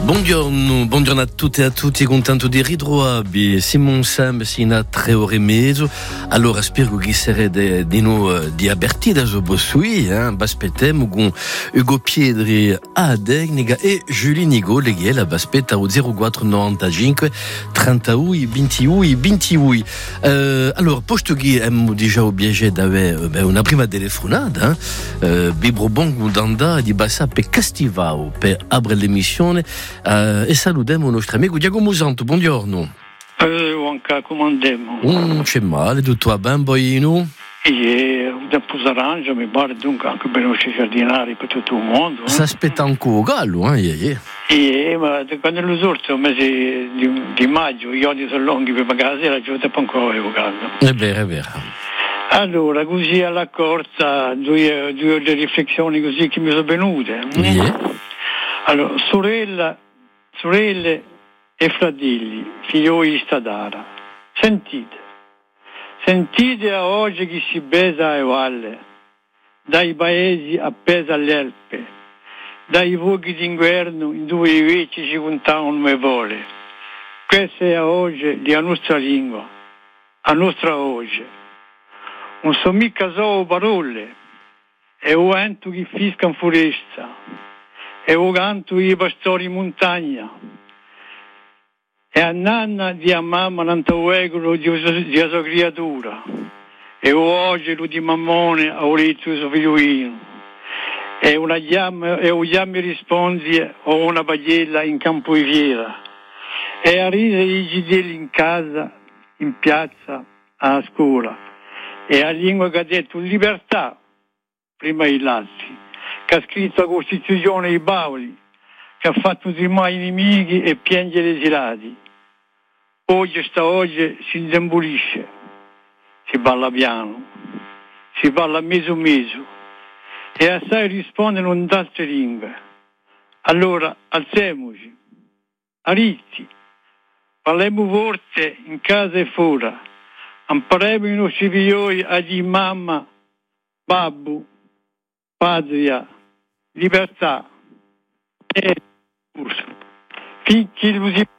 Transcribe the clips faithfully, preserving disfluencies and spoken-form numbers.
Buongiorno, buongiorno a tutti e a tutti, contento di ritrovarvi. Simon Sam, sino tre ore e mezzo. Allora spero che sarete di noi di avvertiti su Bossui, eh? Aspettiamo con Ugo Piedri a tecnica e Julie Nigo, che la aspetta au zero quattro novantacinque trentuno ventuno ventuno. Uh, allora, posto che abbiamo già obietto di avere una prima telefonata, eh? Bibro Bongo d'andare di passare per Castivao per aprire l'emissione. Uh, e salutiamo il nostro amico Giacomo Santo, buongiorno. Eh, Juanca, come andiamo? Non c'è male, tutto va bene, boino? E da Pusarangio mi pare dunque anche per i nostri giardinari, per tutto il mondo. Eh? Si aspetta ancora gallo, eh? Yeah, yeah. E, ma quando è lo sorso, mese di, di maggio, gli odi sono lunghi per magari la giornata per ancora avevo caldo. È vero, è vero. Allora, così alla corsa, due, due riflessioni così che mi sono venute. Yeah. Allora, sorella, sorelle e fratelli, figlioli di Stadara, sentite, sentite a oggi chi si besa alle valle, dai paesi appesi alle Alpi, dai fuochi d'inverno in dove i vecchi ci contavano le vole. Questa è a oggi la nostra lingua, la nostra voce. Non so mica solo parole, è un vento che fisca in foresta, è un canto i pastori in montagna, è a nanna di a mamma nantauegolo di la sua creatura, e oggi lo di mammone a orecchio suo figlioino, è una chiama, è un chiama rispondi o una pagliella in campo di fiera, è a ridere i gidelli in casa, in piazza, a scuola, è a lingua che ha detto libertà prima i lazzi, che ha scritto la Costituzione di Paoli, che ha fatto tremare i nemici e piangere i esilati. Oggi sta oggi si indembolisce, si balla piano, si parla meso meso e assai rispondono in altre lingue. Allora alziamoci, aritti, parliamo forte in casa e fuori, impariamo i nostri figlioli a dire mamma, babbo, patria, libertà e finché lo si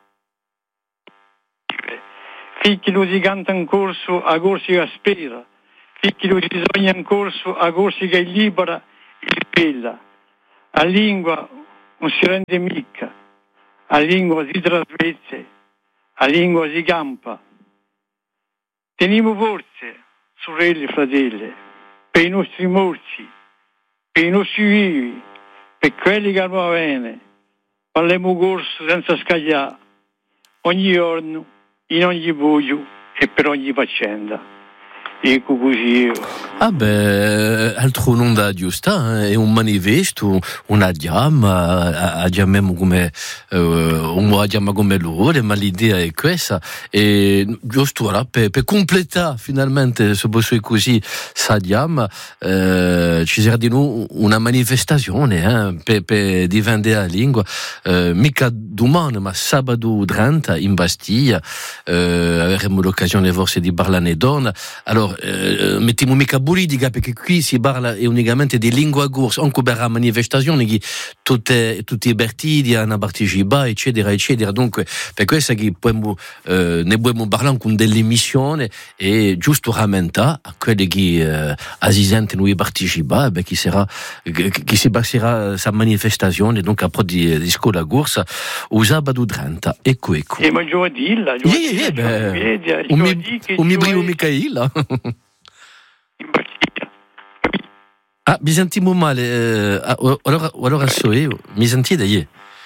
finché lo si canta in corso a corsi che spera, finché lo si sogna in corso a corsi che è libera e bella. La lingua non si rende mica, la lingua si trasmette, la lingua si campa. Teniamo forze, sorelle e fratelli, per i nostri morti, per i nostri vivi, per quelli che vanno bene. Parliamo corso senza scagliare, ogni giorno, in ogni buio e per ogni faccenda. Ecco così. Ah beh, altro non da giusta, è un manifesto, una chiama, chiamiamo come un chiama come loro, ma l'idea è questa, e giusto ora per, per completare finalmente, se posso dire così, sa chiama, eh, ci sarà di nuovo una manifestazione eh, per, per difendere la lingua, eh, mica domani, ma sabato trenta in Bastiglia, eh, avremo l'occasione forse di parlare donne. Allora, Eh, mettiamo mica politica perché qui si parla unicamente di lingua corsa, anche per la manifestazione che tutte, tutti i partiti hanno partecipato eccetera eccetera, dunque per questo che possiamo, eh, ne possiamo parlare con delle missioni e giusto rammentare a quelli che eh, assistenti noi partecipano perché sarà che si passerà questa manifestazione donc a di, di scuola corsa o sabato trenta, ecco ecco e ma giovedì là o mi primo Micaela. Ah, mi sentiamo male. Eh, allora, allora so io. Mi sentite? Yeah.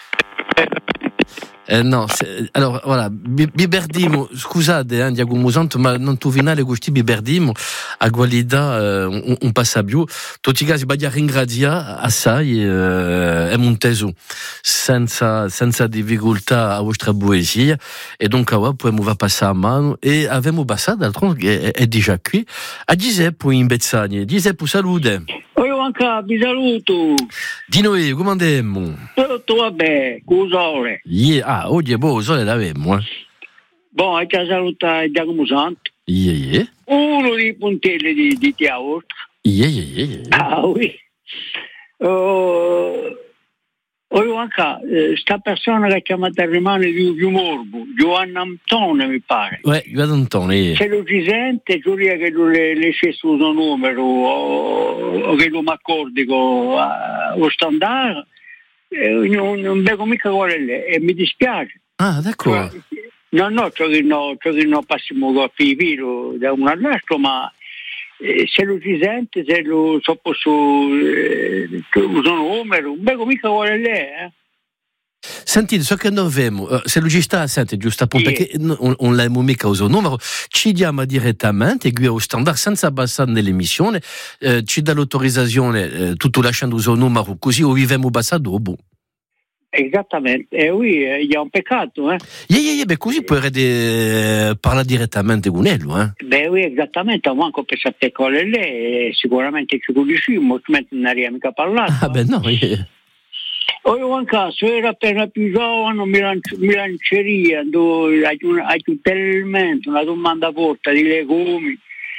Eh, no, se, allora, voilà, bi, bi perdimo, scusate, eh, Giacomo Santo, ma non tu finale questi bi perdimo a qualità eh, un, un passaggio. Tutti i casi, voglio ringraziare assai eh, e Monteso senza, senza difficoltà a vostra poesia e donc ora possiamo passare a mano e abbiamo passato d'altro che è, è già qui a Giuseppe in Bezzagni. Giuseppe, salute. Anche vi saluto. Di noi, come andiamo? Tutto vabbè, con sole. Yeah. Ah, oggi è buono, sole l'avemo, eh. Buon, hai che salutare Giacomo Santo. Yeah, yeah. Uno dei puntelli di, di Tiago. Yeah, yeah, yeah, yeah. Ah, oui. Uh, Ho anche eh, sta persona che ha chiamato a rimane di, di Morbo, Giovanna Antone mi pare. Ouais, Giovanna Antone. Se lo si sente, giuria che lo le, le c'è sul suo numero o, o che lo mi accordi con lo standard, eh, non, non vedo mica quale lei e mi dispiace. Ah, d'accordo. Cioè, no, no, ciò che no, ciò che non passiamo a filo da un all'altro, ma eh, se lo si sente, se lo so posso eh, sono numero, non vedo mica quale lei, eh. Sentite, so che noi abbiamo, se lo sta, senti, giusto appunto, Sì. perché non, non l'abbiamo mica usato il numero, ci diamo direttamente, e qui allo standard, senza abbassare nell'emissione, eh, ci dà l'autorizzazione, eh, tutto lasciando usato il numero, così o viviamo bassa dopo. Esattamente, e qui eh, è un peccato, eh. Yeah, yeah, yeah, beh, così puoi eh, parlare direttamente con lui, eh. Beh, oui, esattamente, manco per sapere qual è lei, sicuramente ci conosciamo, altrimenti non avremmo mica parlato. Ah, beh, no, yeah. Io in caso era appena più giovane, mi, lanci, mi lanceria, hai talmente una domanda porta di legumi.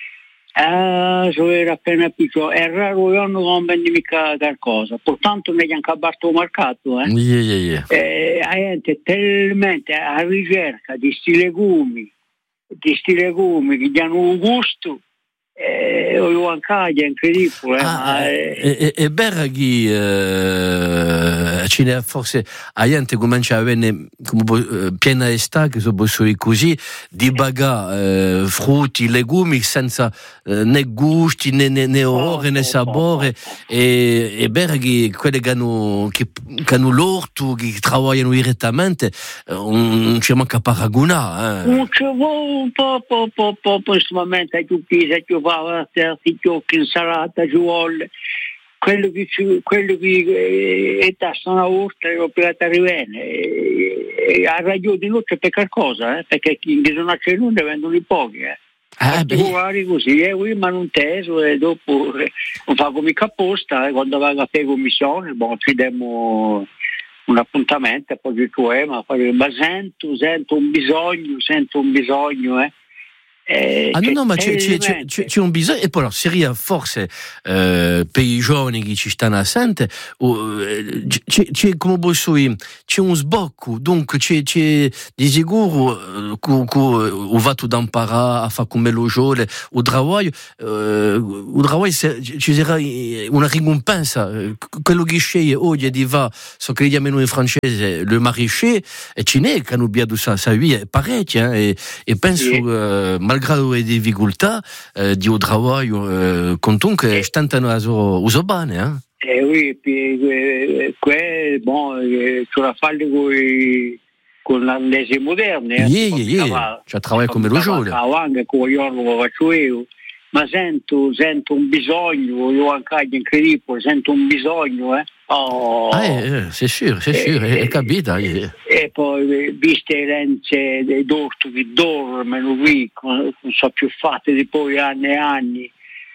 Ah, so era appena più giovane, è raro io non comprendi mica qualcosa, portanto non è anche aperto il mercato, eh. Yeah, yeah, yeah. Eh, la gente talmente a ricerca di sti legumi, di sti legumi che hanno un gusto. Eh, ho anche è incredibile, ah, ma è, è, è vero che eh, ci ne forse la gente comincia a avere come piena estate, che sono così, di bagà eh, frutti, legumi senza eh, né gusti né, né, né odore né sapore, e è vero che quelli che hanno, che, che hanno l'orto, che lavorano direttamente, non c'è manca paragonare. Non c'è un po', po', po', po', in questo momento, a tutti, se tu fai certi giochi, insalata, ci vuole. Quello che, ci, quello che è tasta una volta è l'operato rivene. E ha ragione di notte per qualcosa, eh, perché chi bisogna che non ne vendono i pochi, eh. Ah, particolari così, eh, oui, ma non teso e dopo eh, non fa come apposta, eh, quando va a fare commissione, boh, ci diamo un appuntamento e poi tu eh, ma, ma sento, sento un bisogno, sento un bisogno, eh. Eh, ah no, no, ma c'è, c'è, c'è, c'è un bisogno, e poi allora, seria forse eh, per i giovani che ci stanno assente, eh, c'è, c'è come posso dire, c'è un sbocco, dunque c'è, c'è di sicuro eh, che ho fatto da imparare a fare come lo gioco, o lavoro, eh, o lavoro ci sarà una ricompensa, quello che sceglie oggi di va, so che chiamiamo in francese le maraîcher, e ce n'è che hanno abbiato sa, sa via parecchio, eh, e, e penso sì. eh, malgrado le difficoltà eh, di un lavoro eh, comunque stentano a uso bene, eh? Eh oui, puis que bon, tu la fai con con l'andese moderne, eh? Yeah, yeah, yeah. Cioè lavora come lo giorno. Anche con io lo faccio io, ma sento, sento un bisogno, io anche incredibile, sento un bisogno, eh? Oh, ah, eh, c'est sûr, c'est sûr, eh, è capita. Eh. E poi, viste le lenze dei dorti che dormono qui, non so più fatte di poi anni e anni,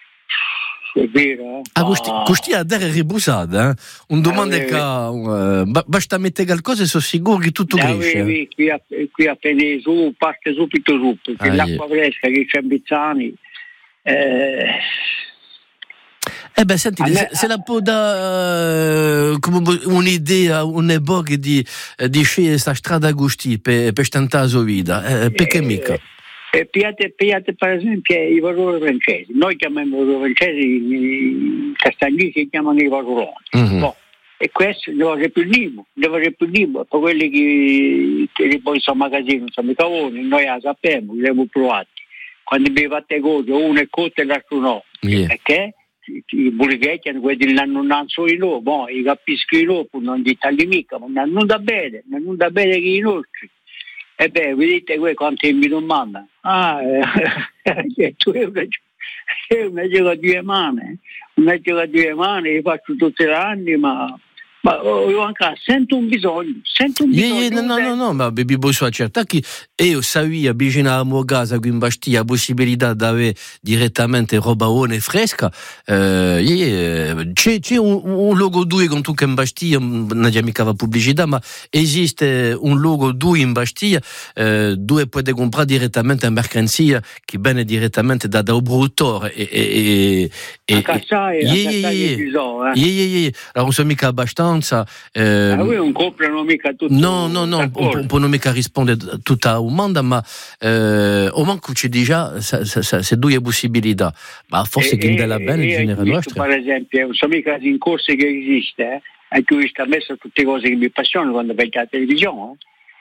è vero, eh? Ah, questi, oh. questi a dare ribusata, eh? Un domanda eh, che uh, basta mettere qualcosa e sono sicuro che tutto eh, cresce. Qui, qui, qui appena su, parte subito su, perché ah, l'acqua yeah. fresca che c'è in Bizzani, eh, Eh beh, senti, me, se, se la può dare uh, come un'idea, un'epoca di, di scegliere questa strada Agustì per, per stentare la sua vita, eh, perché eh, mica? Eh, piate, piate per esempio i valori francesi, noi chiamiamo i valori francesi, i castagnini chiamano i valori. Mm-hmm. Boh, e questo ne va più libero, ne va più libero, per quelli che, che poi sono magazzini, sono i cavoni, noi la sappiamo, li abbiamo provati. Quando abbiamo fatto le cose, uno è cotto e l'altro no, yeah. Perché? I burghetti quelli non hanno solo i loro, boh, i capisco i loro, non di tagli mica, ma non da bene, non da bene che i nostri. E beh, vedete voi quanti mi domandano? Ah, eh, tu è una, è una gioca a due mani, una gioca a due mani, io faccio tutti gli anni, ma... Ma io anche sento un bisogno, sento un bisogno. Yeah, yeah, no, no, no, no, ma vi posso accertare che io savia vicino alla mia casa qui in Bastia la possibilità di avere direttamente roba buona e fresca. Uh, yeah, c'è, c'è un, un logo due con tu che in Bastia, non c'è mica la pubblicità, ma esiste un logo due in Bastia uh, dove puoi comprare direttamente in mercanzia che viene direttamente da, da un produttore. E, e, e, a Cassai, yeah, a Cassai yeah, yeah, yeah, yeah, yeah. Allora non so mica abbastanza. vicinanza. Eh, ma voi non comprano mica tutto. No, no, no, on può non mica rispondere tutta la domanda, ma eh, o manco c'è già se due possibilità, ma forse che andrà bene in genere nostra. Per esempio, non so mica in corsi che esiste, eh? Anche io sto messo tutte cose che mi appassionano quando vedo la televisione.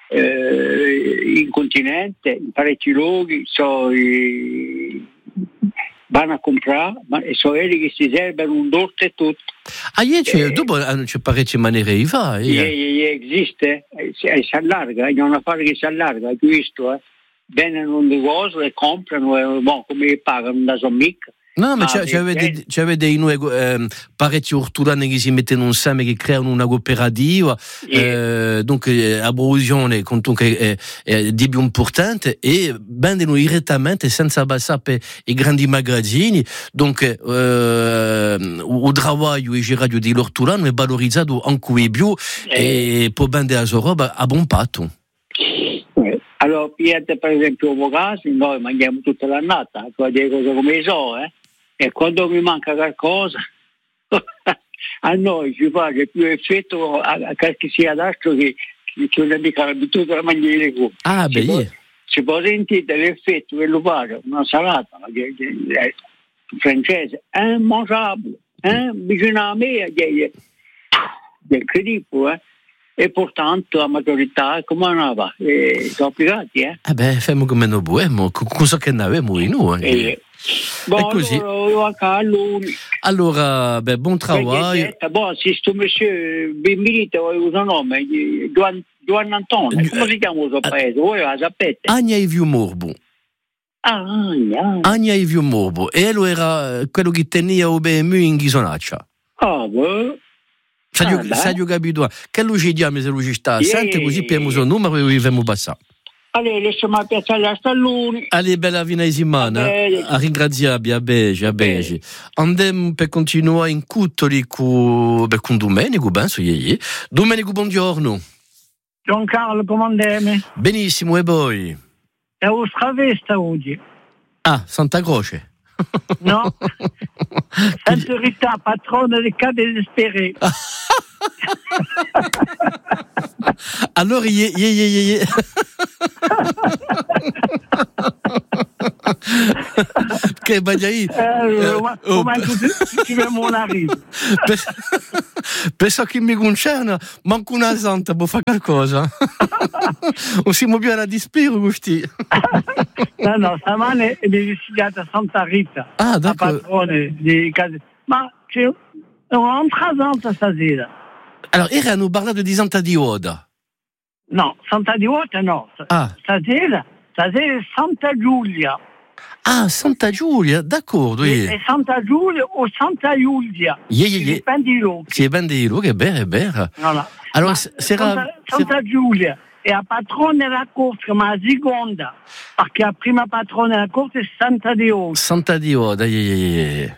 Eh, in continente, in parecchi luoghi, so, i, vanno a comprare, ma sono quelli che si servono un dorso e tutto. Ah, io c'è, eh, dopo c'è parecchie maniere di fare. Eh. Esiste, eh, si allarga, è un affare che si allarga, questo, eh. Vengono le cose e comprano, eh, bon, come pagano da sommica. No, ma ah, c'avete dei noi eh, parecchi ortolani che si mettono insieme, che creano una cooperativa, yeah. eh, donc la produzione è, è di più importante e vendono direttamente senza passare per i grandi magazzini, donc eh, il lavoro e il giraggio di l'ortolano è valorizzato anche di più yeah. e può vendere la sua roba a buon patto. Allora, per esempio, casi, noi mangiamo tutta l'annata, delle cose come so, eh? E quando mi manca qualcosa, a noi ci fa più effetto a, a che sia d'altro che, che non mica l'abitudine a mangiare le cose. Ah, beh, si, può, si può sentire l'effetto che lo fa una salata che, che, che, francese, è immangiabile, eh? Vicino a me è, è, è incredibile, eh? E portanto la maturità come non va? Eh, sono applicati, eh? Eh beh, facciamo come noi vogliamo, cosa che ne avevamo in noi. Eh. Bon, è così. Allora, allora beh, buon lavoro. Bon, se sto monsieur benvenuto, il suo nome, Giovanni Antonio, come si chiama il suo paese? Voi la sapete? Agna e Viu Morbo. Ah, Agna. Agna e Viu Morbo. E lui era quello che tenia il B M W in Ghisonaccia. Ah, beh. Sai che capito? Che lui ci diamo se lui ci sta? Sente così abbiamo il suo numero e vi facciamo passare. Allora, lasciamo piazzare a Stalloni. Allora, bella fine di settimana. A ringraziarvi, a Bege, a Bege. Andiamo per continuare in Cuttoli con, con Domenico, penso, ieri. Domenico, buongiorno. Giancarlo, come andiamo? Benissimo, e poi? È un stravesta oggi. Ah, Santa Croce. No, Santa Rita, patrona dei casi disperati. Allora, ye, ye, ye, ye. Che bagliai? Come ci vediamo una risa. Penso che mi concerne, manco una santa può fare qualcosa. O siamo più alla dispiro, questi. No, no, stamane è dedicata a Santa Rita, ah, la patrone di case. Ma c'è un'altra santa stasera. Allora, erano parlato di Santa Dioda. No, Santa Dioda no. Ah. Stasera, stasera è Santa Giulia. Ah, Santa Giulia, d'accordo. È, è Santa Giulia o Santa Giulia. Yeah, yeah, yeah. Dipende di loro. Sì, dipende di loro, è vero, è vero. No, no. Allora, Sera, Santa, Santa Giulia è la patrona della corte, ma la seconda, perché la prima patrona della corte è Santa Dioda. Santa Dioda, yeah, yeah, yeah.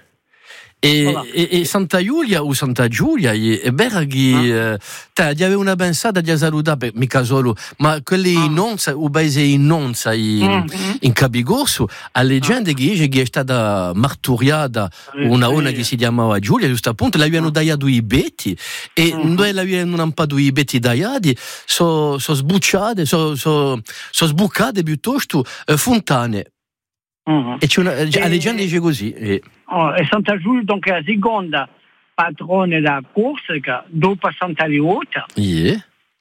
E, voilà. e, e Santa Giulia o Santa Giulia è vero che ah. eh, aveva una pensata di salutare mica solo, ma quelli ah. in Nonza, il paese in Nonza in, mm-hmm. in Capigorso, a leggenda ah. che dice che è stata martoriata eh, una donna sì. che si chiamava Giulia, giusto appunto, l'avevano ah. dato i betti e mm-hmm. noi l'avevano un po' i betti dati, sono so sbucciate, sono so, so sbucate piuttosto eh, fontane. Uh-huh. E c'è una, e... la leggenda dice così. E... Oh, e Santa Giulia donc è la seconda patrona della Corsica dopo Santa Leota. Yeah.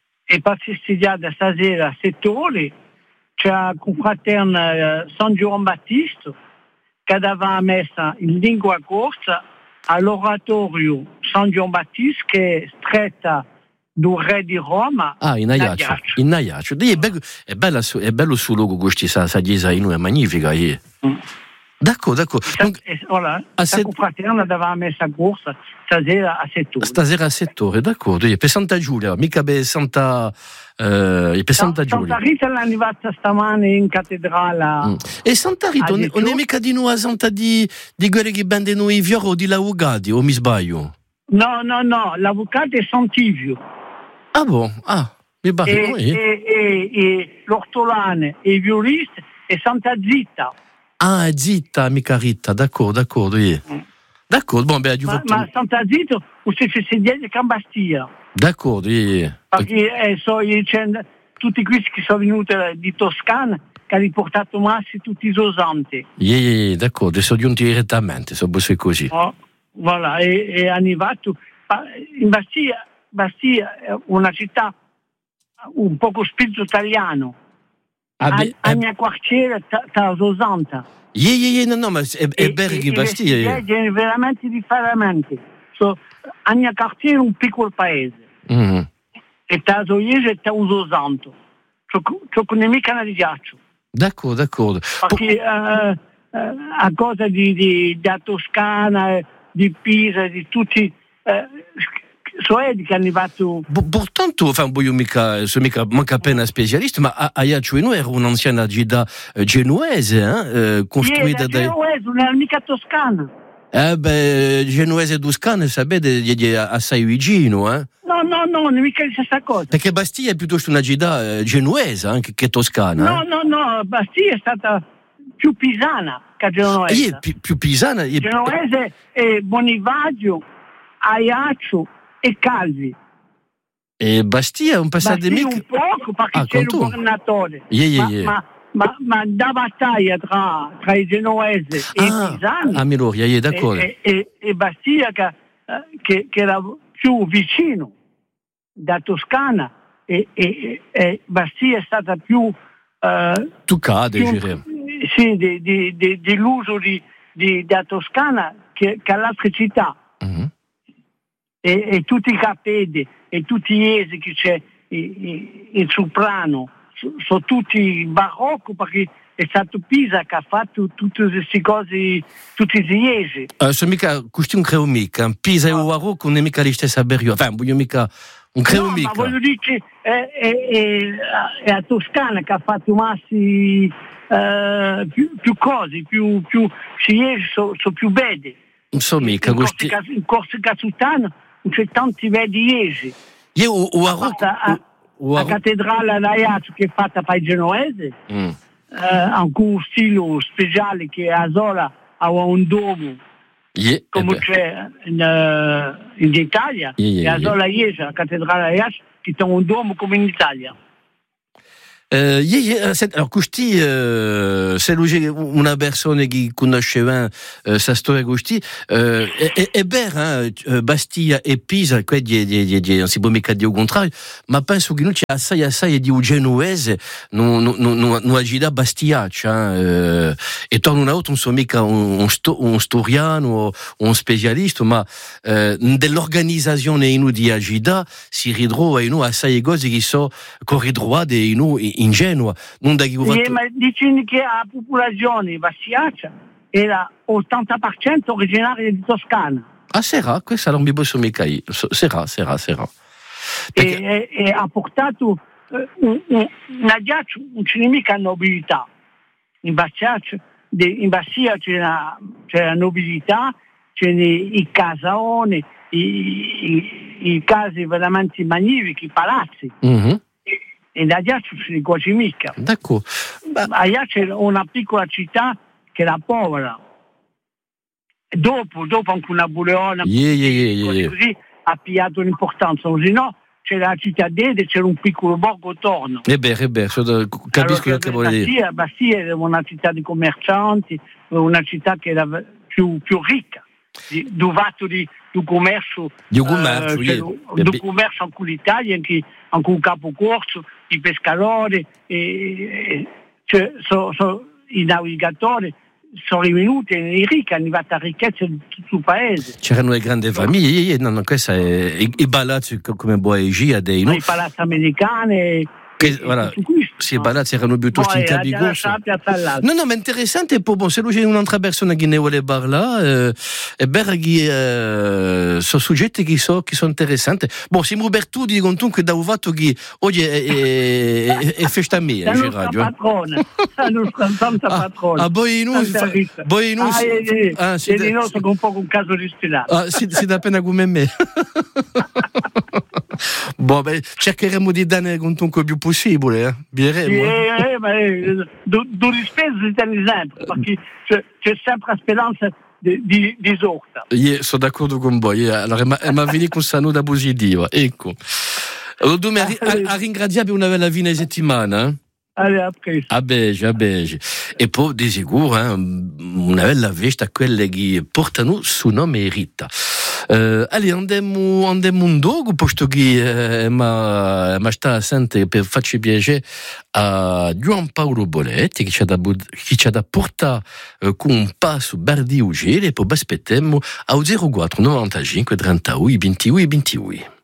E per festeggiare stasera a sette ore c'è la confraterna San Giovanni Battista che aveva messa in lingua corsa all'oratorio San Giovanni Battista che è stretta do re di Roma. Ah, in Ajaccio. In Ajaccio. È bello, è bello, è bello sul luogo questa sa, sa chiesa in noi, è magnifica. Mm. D'accordo, d'accordo. Donc, voilà, la set... confraterna aveva messa a corsa stasera a settore. Stasera a settore, d'accordo. E per Santa Giulia, mica per Santa, eh, per Santa Giulia. Santa Rita l'è arrivata stamane in cattedrale. Mm. E Santa Rita, non è mica di noi a Santa di, di quelli che vendono i fiori o di Laugadi, o mi sbaglio? No, no, no, l'avvocato è Santivio. Ah, bon, ah, mi pare e, noi. E, e, e l'ortolane e i violisti è Santa Zitta. Ah, Zitta, mica Rita, d'accordo, d'accordo, yeah. mm. D'accordo, bon, beh, ma, ma Santa Zitta, o si festeggia di Cambastia. D'accordo, yeah. Perché eh, so, tutti questi che sono venuti di Toscana che hanno riportato massi tutti i sosanti. Yeah, yeah, d'accordo, sono giunti direttamente, sono così. Oh, voilà, e, e hanno arrivato in Bastia, Bastia è una città un poco spirito italiano. Ah, beh, a, a mia quartiere tra sessanta. Yeah, yeah, yeah, no, no, ma è, è Berghi, Bastia. È veramente differente. So, a mia quartiere è un piccolo paese. Mm-hmm. E tra Soiese e tra sessanta. Ciò che nemica ne ghiaccio. D'accordo, d'accordo. Perché uh, uh, a cosa di, di, di Toscana, di Pisa, di tutti... Uh, Soedi che hanno arrivato. Portanto, enfin, io mica, sono mica manca appena specialista, ma Ajaccio era un'anziana gida genuese, eh, costruita da. Genuese, non era mica toscana. Eh beh, genuese e toscana, sapete, è assai vicino, eh? No, no, no, non è mica la stessa cosa. Perché Bastia è piuttosto una gida genuese anche che toscana. No, eh? no, no, Bastia è stata più pisana che genuese. Eh, più, più pisana. È... Genuese è Bonivaggio, Ajaccio e Calvi. E Bastia è un passato di mica... un poco perché ah, c'è il governatore. Yeah, yeah, yeah. Ma, ma, ma, ma da battaglia tra, tra i genuesi e ah, i pisani. Ah, Miloria, yeah, d'accordo. E, e, e Bastia che, che, che era più vicino da Toscana e, e, e Bastia è stata più... Uh, tu cade, più, sì, di, di, di, di l'uso di, di, da Toscana che, che all'altra città. Mm-hmm. E, e tutti i capedi e tutti gli esi che c'è il soprano sono so tutti barocco perché è stato Pisa che ha fatto tutte queste cose, tutti gli esi. Uh, sono mica, questo non credo mica, Pisa no. E il barocco non è mica la stessa periodo, enfin, voglio mica, non credo no, mica. Ma voglio dire che è, è, è, è a Toscana che ha fatto massi uh, più, più cose, più, più gli esi sono so più belli. Non so mica, questo. In Corso Cazzutano c'è tanti vediesi. Io o a, la cattedrale d'Ajaccio che è fatta per i genuesi, mm. eh, anche un stile speciale che a Zola ha un domo, yeah, come eh c'è in, uh, in Italia, yeah, yeah, e a Zola yeah. La cattedrale d'Ajaccio che ha un domo come in Italia. Uh, yeah, yeah, allora, questi, uh, se una persona che conosceva uh, sa storia questi, uh, è, è vero, eh? Bastia e Pisa, qua di, di, di, di, non si può mica dire il contrario, ma penso che noi c'è assai assai di un genuese, non, non, non, non agita Bastia, eh? E torno una volta non sono mica un, un, sto, un storiano o un specialista, ma uh, dell'organizzazione in di agita si ritrova in assai cose che sono corridroate in noi ingenua, non da chi ho fatto... Ma dicono che la popolazione bastiaccia era ottanta per cento originaria di Toscana. Ah, sarà? Questa non mi posso mica io. Sarà, sarà, sarà. Perché... E, e, e ha portato eh, un, un, un aghiaccio, non c'è mica nobiltà. In Bastiaccia, in Bastia c'è la, c'è la nobiltà, c'è i, i casaoni, i, i, i casi veramente magnifici, i palazzi. Mm-hmm. E da Ajaccio si ne quasi mica. D'accordo. Ajaccio è una piccola città che era povera. Dopo, dopo anche una Napoleone yeah, yeah, yeah, così ha pigliato l'importanza, così no c'era la cittadella e c'era un piccolo borgo attorno. E beh, e beh, capisco allora, che vuol dire. Bastia era una città di commercianti, una città che era più, più ricca, di, dovato di, di commercio, di commercio, uh, yeah. di commercio anche l'Italia, anche, anche un capocorso, i pescatori, e, e, cioè, so, so, i navigatori sono rivenuti e ricchi, hanno arrivato a ricchezza di tutto il paese. C'erano le grandi famiglie, no, no, questa è, i, i palazzi come Boagia, dei no? I palazzi americani. Che, voilà, sì, i palazzi erano piuttosto in cabicorso. No, no, ma interessante è proprio, se c'è un'altra persona che ne vuole parlare, è vero che eh, sono soggetti che sono, che sono interessanti. Bon, siamo Roberto di comunque da un fatto che oggi è, è, è, è festa mia, in radio. Patrona, la nostra santa patrona. Ah, poi noi, poi noi, ah, sì, di noi sono un po' un caso distillato. Ah, si, si dà pena come me. Bon, beh, cercheremo di dare comunque più possibile, eh? Diremo. Sì, eh, eh, ma eh, do, do rispetto si tiene sempre, perché c'è, c'è sempre la speranza di, di, di sorta. Io sono d'accordo con voi. Allora, ma, ma vieni con Sanu da positiva. Ecco. Allora, a, a ringraziare una bella fine settimana. Eh? Allez, a presto. A bege, a bege. E poi di sicuro eh, una bella festa a quelle che portano su nome Rita. Uh, allez, andiamo, andiamo un dogo, posto che eh, ma, ma sta assente per farci piacere a Juan Paolo Boletti, che ci ha da, che ci ha da portare uh, con un passo Bardi Ugele, e poi aspettiamo a zero quattro novantacinque trentadue ventidue ventidue.